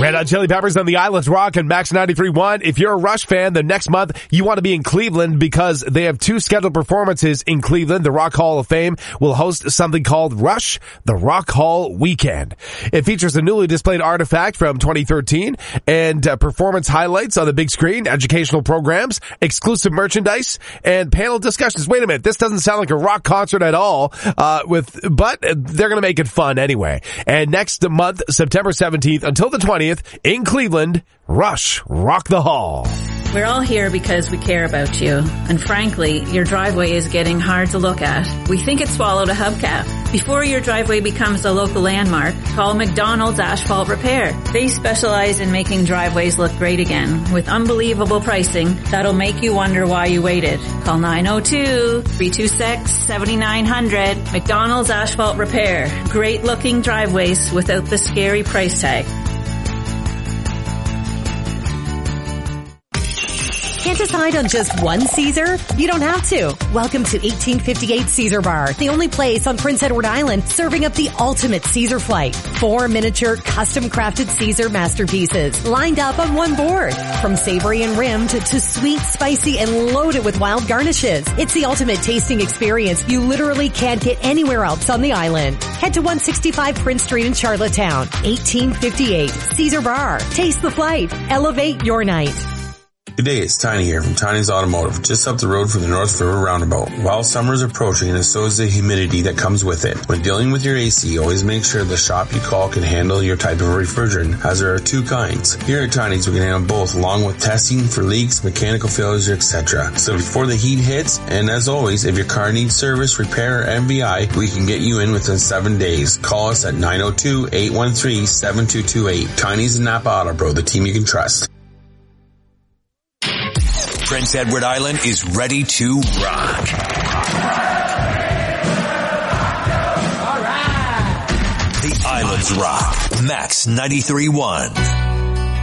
Red Hot Chili Peppers on the Islands Rock and Max 93.1. If you're a Rush fan, the next month you want to be in Cleveland because they have 2 scheduled performances in Cleveland. The Rock Hall of Fame will host something called Rush, the Rock Hall Weekend. It features a newly displayed artifact from 2013 and performance highlights on the big screen, educational programs, exclusive merchandise, and panel discussions. Wait a minute, this doesn't sound like a rock concert at all, but they're going to make it fun anyway. And next month, September 17th until the 20th in Cleveland, Rush, Rock the Hall. We're all here because we care about you. And frankly, your driveway is getting hard to look at. We think it swallowed a hubcap. Before your driveway becomes a local landmark, call McDonald's Asphalt Repair. They specialize in making driveways look great again with unbelievable pricing that'll make you wonder why you waited. Call 902-326-7900. McDonald's Asphalt Repair. Great looking driveways without the scary price tag. Can't decide on just one Caesar? You don't have to. Welcome to 1858 Caesar Bar, the only place on Prince Edward Island serving up the ultimate Caesar flight. 4 miniature, custom-crafted Caesar masterpieces lined up on one board. From savory and rimmed to sweet, spicy, and loaded with wild garnishes. It's the ultimate tasting experience you literally can't get anywhere else on the island. Head to 165 Prince Street in Charlottetown. 1858 Caesar Bar. Taste the flight. Elevate your night. Good day, it's Tiny here from Tiny's Automotive, just up the road from the North River Roundabout. While summer is approaching, and so is the humidity that comes with it. When dealing with your AC, always make sure the shop you call can handle your type of refrigerant, as there are 2 kinds. Here at Tiny's, we can handle both, along with testing for leaks, mechanical failures, etc. So before the heat hits, and as always, if your car needs service, repair, or MVI, we can get you in within 7 days. Call us at 902-813-7228. Tiny's and Napa Auto Pro, the team you can trust. Prince Edward Island is ready to rock. The Islands Rock. Max 93.1.